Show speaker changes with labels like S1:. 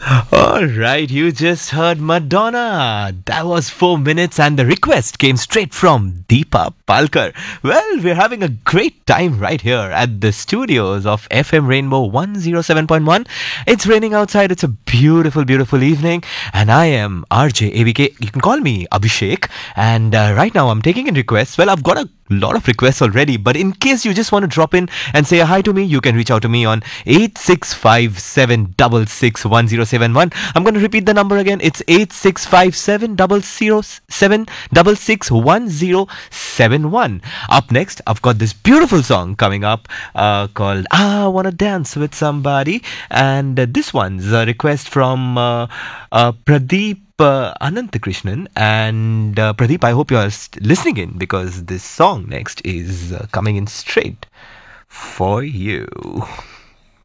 S1: All right, you just heard Madonna. That was 4 minutes, and the request came straight from Deepa Palkar. Well, we're having a great time right here at the studios of FM Rainbow 107.1. It's raining outside. It's a beautiful, beautiful evening, and I am RJ ABK. You can call me Abhishek. And right now, I'm taking in requests. Well, I've got a lot of requests already, but in case you just want to drop in and say a hi to me, you can reach out to me on 8657661071. I'm going to repeat the number again. It's 8657661071. Up next, I've got this beautiful song coming up called I Wanna Dance With Somebody, and this one's a request from Pradeep Ananthakrishnan. And Pradeep, I hope you are listening in, because this song next is coming in straight for you.